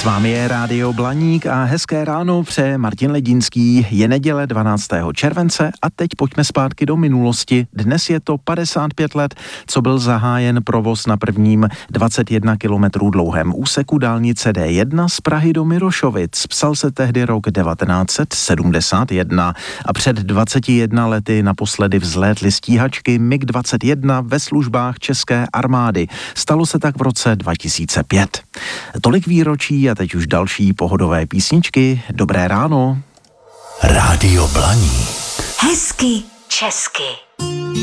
S vámi je Rádio Blaník a hezké ráno přeje Martin Ledínský. Je neděle 12. července a teď pojďme zpátky do minulosti. Dnes je to 55 let, co byl zahájen provoz na prvním 21 kilometrů dlouhém úseku dálnice D1 z Prahy do Mirošovic. Psal se tehdy rok 1971 a před 21 lety naposledy vzlétly stíhačky MiG-21 ve službách české armády. Stalo se tak v roce 2005. Tolik výročí a teď už další pohodové písničky. Dobré ráno. Rádio Blaník. Hezky česky.